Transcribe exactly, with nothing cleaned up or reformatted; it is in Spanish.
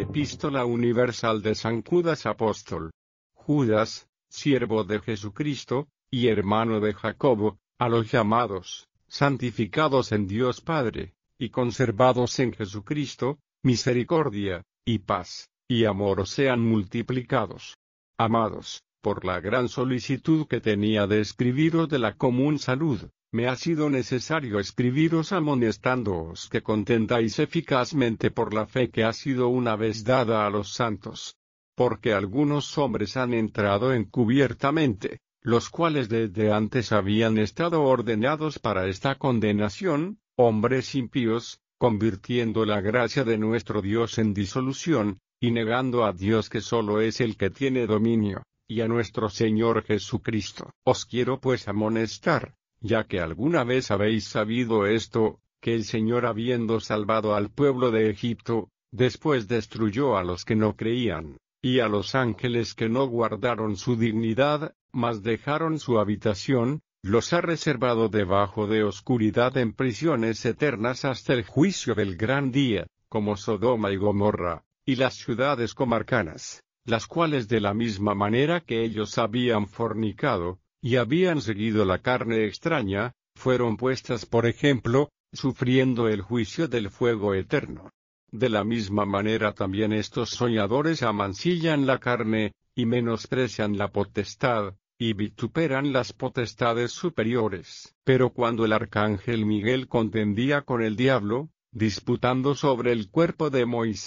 Epístola Universal de San Judas Apóstol. Judas, siervo de Jesucristo, y hermano de Jacobo, a los llamados, santificados en Dios Padre, y conservados en Jesucristo, misericordia, y paz, y amor os sean multiplicados. Amados, por la gran solicitud que tenía de escribiros de la común salud, me ha sido necesario escribiros amonestándoos que contendáis eficazmente por la fe que ha sido una vez dada a los santos. Porque algunos hombres han entrado encubiertamente, los cuales desde antes habían estado ordenados para esta condenación, hombres impíos, convirtiendo la gracia de nuestro Dios en disolución, y negando a Dios que solo es el que tiene dominio, y a nuestro Señor Jesucristo. Os quiero pues amonestar, ya que alguna vez habéis sabido esto, que el Señor habiendo salvado al pueblo de Egipto, después destruyó a los que no creían, y a los ángeles que no guardaron su dignidad, mas dejaron su habitación, los ha reservado debajo de oscuridad en prisiones eternas hasta el juicio del gran día, como Sodoma y Gomorra, y las ciudades comarcanas, las cuales de la misma manera que ellos habían fornicado, y habían seguido la carne extraña, fueron puestas por ejemplo, sufriendo el juicio del fuego eterno. De la misma manera también estos soñadores amancillan la carne, y menosprecian la potestad, y vituperan las potestades superiores. Pero cuando el arcángel Miguel contendía con el diablo, disputando sobre el cuerpo de Moisés,